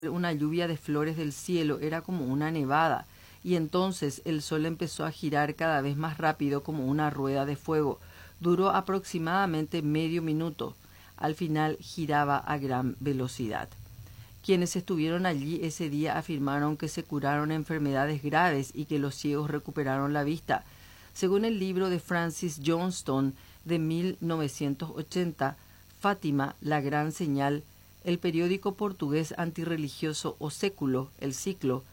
una lluvia de flores del cielo, era como una nevada, y entonces el sol empezó a girar cada vez más rápido como una rueda de fuego. Duró aproximadamente medio minuto. Al final giraba a gran velocidad. Quienes estuvieron allí ese día afirmaron que se curaron enfermedades graves y que los ciegos recuperaron la vista. Según el libro de Francis Johnston de 1980, Fátima, la gran señal, el periódico portugués antirreligioso O Século, El Ciclo,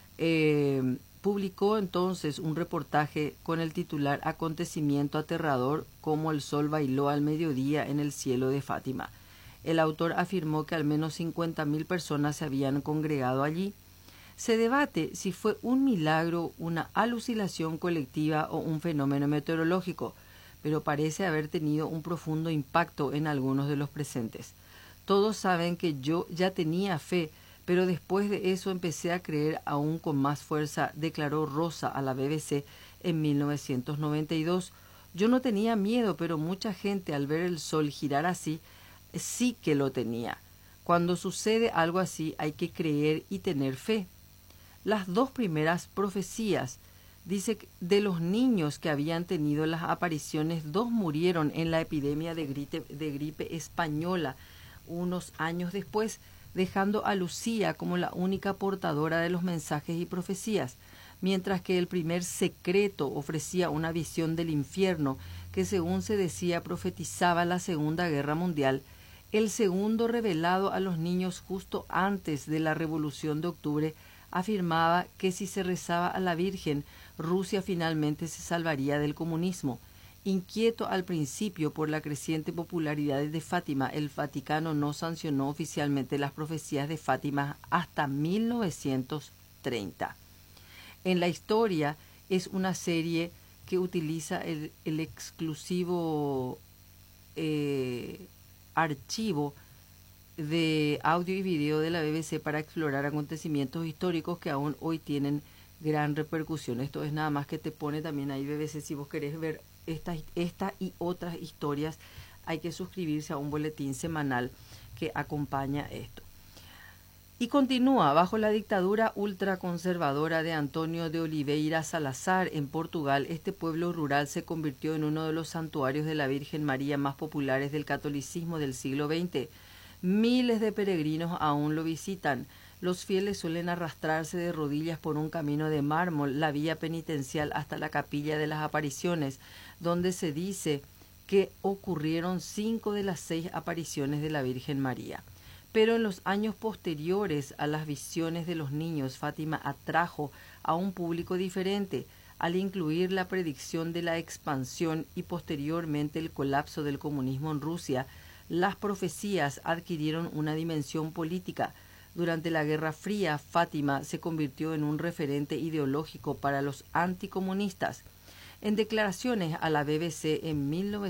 publicó entonces un reportaje con el titular Acontecimiento aterrador, cómo el sol bailó al mediodía en el cielo de Fátima. El autor afirmó que al menos 50.000 personas se habían congregado allí. Se debate si fue un milagro, una alucinación colectiva o un fenómeno meteorológico, pero parece haber tenido un profundo impacto en algunos de los presentes. Todos saben que yo ya tenía fe, pero después de eso empecé a creer aún con más fuerza, declaró Rosa a la BBC en 1992. Yo no tenía miedo, pero mucha gente al ver el sol girar así, sí que lo tenía. Cuando sucede algo así hay que creer y tener fe. Las dos primeras profecías, dice que de los niños que habían tenido las apariciones, 2 murieron en la epidemia de gripe española unos años después, dejando a Lucía como la única portadora de los mensajes y profecías, mientras que el primer secreto ofrecía una visión del infierno que, según se decía, profetizaba la Segunda Guerra Mundial. El segundo, revelado a los niños justo antes de la Revolución de Octubre, afirmaba que si se rezaba a la Virgen, Rusia finalmente se salvaría del comunismo. Inquieto al principio por la creciente popularidad de Fátima, el Vaticano no sancionó oficialmente las profecías de Fátima hasta 1930. En la historia es una serie que utiliza el exclusivo archivo de audio y video de la BBC para explorar acontecimientos históricos que aún hoy tienen gran repercusión. Esto es nada más que te pone también ahí BBC. Si vos querés ver esta y otras historias, hay que suscribirse a un boletín semanal que acompaña esto. Y continúa, bajo la dictadura ultraconservadora de António de Oliveira Salazar en Portugal, este pueblo rural se convirtió en uno de los santuarios de la Virgen María más populares del catolicismo del siglo XX. Miles de peregrinos aún lo visitan. Los fieles suelen arrastrarse de rodillas por un camino de mármol, la vía penitencial, hasta la capilla de las apariciones, donde se dice que ocurrieron 5 de las 6 apariciones de la Virgen María. Pero en los años posteriores a las visiones de los niños, Fátima atrajo a un público diferente, al incluir la predicción de la expansión y posteriormente el colapso del comunismo en Rusia. Las profecías adquirieron una dimensión política. Durante la Guerra Fría, Fátima se convirtió en un referente ideológico para los anticomunistas. En declaraciones a la BBC en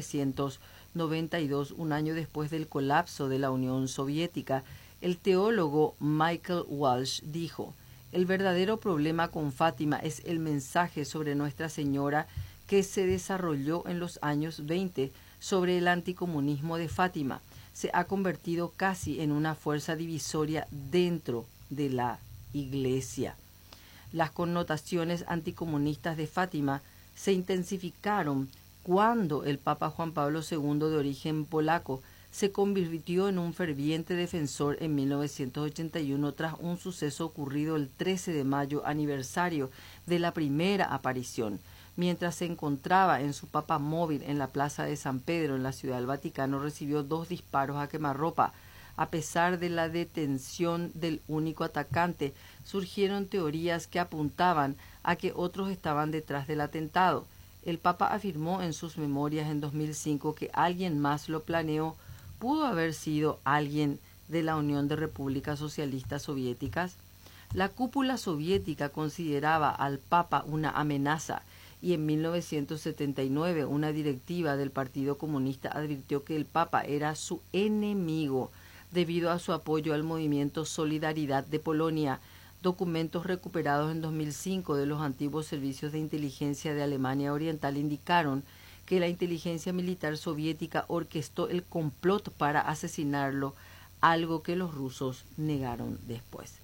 1992, un año después del colapso de la Unión Soviética, el teólogo Michael Walsh dijo: «El verdadero problema con Fátima es el mensaje sobre Nuestra Señora que se desarrolló en los años 20 sobre el anticomunismo de Fátima. Se ha convertido casi en una fuerza divisoria dentro de la Iglesia». Las connotaciones anticomunistas de Fátima se intensificaron cuando el Papa Juan Pablo II, de origen polaco, se convirtió en un ferviente defensor en 1981 tras un suceso ocurrido el 13 de mayo, aniversario de la primera aparición. Mientras se encontraba en su papamóvil en la Plaza de San Pedro, en la Ciudad del Vaticano, recibió 2 disparos a quemarropa. A pesar de la detención del único atacante, surgieron teorías que apuntaban a que otros estaban detrás del atentado. El Papa afirmó en sus memorias en 2005 que alguien más lo planeó. ¿Pudo haber sido alguien de la Unión de Repúblicas Socialistas Soviéticas? La cúpula soviética consideraba al Papa una amenaza y en 1979 una directiva del Partido Comunista advirtió que el Papa era su enemigo debido a su apoyo al movimiento Solidaridad de Polonia. Documentos recuperados en 2005 de los antiguos servicios de inteligencia de Alemania Oriental indicaron que la inteligencia militar soviética orquestó el complot para asesinarlo algo que los rusos negaron después.